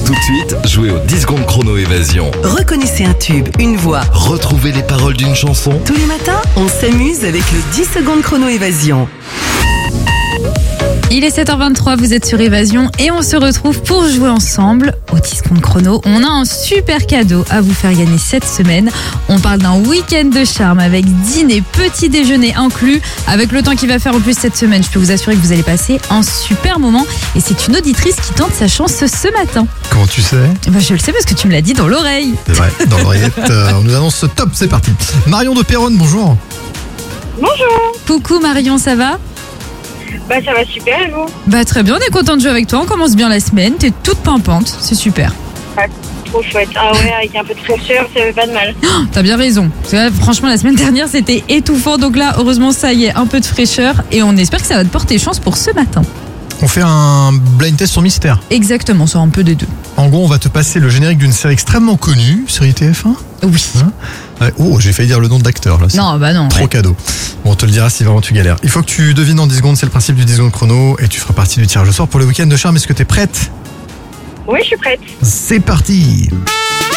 Tout de suite, jouez au 10 secondes chrono évasion. Reconnaissez un tube, une voix. Retrouvez les paroles d'une chanson. Tous les matins, on s'amuse avec le 10 secondes chrono évasion. Il est 7h23, vous êtes sur Évasion et on se retrouve pour jouer ensemble au 10 secondes chrono. On a un super cadeau à vous faire gagner cette semaine. On parle d'un week-end de charme avec dîner, petit déjeuner inclus. Avec le temps qu'il va faire en plus cette semaine, je peux vous assurer que vous allez passer un super moment. Et c'est une auditrice qui tente sa chance ce matin. Comment tu sais? Je le sais parce que tu me l'as dit dans l'oreille. C'est vrai, dans l'oreillette, on nous annonce ce top, c'est parti. Marion de Péronne, bonjour. Bonjour. Coucou Marion, ça va? Ça va super et vous? Très bien, on est content de jouer avec toi. On commence bien la semaine, t'es toute pimpante, c'est super. Trop chouette. Ah ouais, avec un peu de fraîcheur, ça fait pas de mal. T'as bien raison. Parce que là, franchement, la semaine dernière, c'était étouffant. Donc là, heureusement, ça y est, un peu de fraîcheur. Et on espère que ça va te porter chance pour ce matin. On fait un blind test sur mystère. Exactement, sur un peu des deux. En gros, on va te passer le générique d'une série extrêmement connue, série TF1. Oui. Oh, j'ai failli dire le nom de l'acteur là. Non, non. Trop cadeau. Bon, on te le dira si vraiment tu galères. Il faut que tu devines en 10 secondes, c'est le principe du 10 secondes chrono. Et tu feras partie du tirage au sort pour le week-end de charme. Est-ce que t'es prête? Oui, je suis prête. C'est parti.